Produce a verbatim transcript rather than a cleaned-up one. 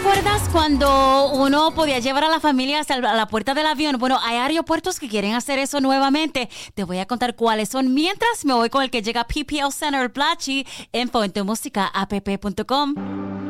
recuerdas cuando uno podía llevar a la familia hasta a la puerta del avión? Bueno, hay aeropuertos que quieren hacer eso nuevamente. Te voy a contar cuáles son mientras me voy con el que llega P P L Center Blachi en fuente musica app punto com.